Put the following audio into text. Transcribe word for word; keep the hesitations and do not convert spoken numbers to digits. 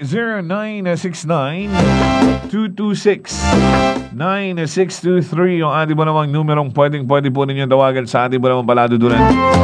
zero nine six nine, two two six, nine six two three yung ating mo namang numerong pwedeng pwede po ninyo tawagan sa ating mo namang paladudunan.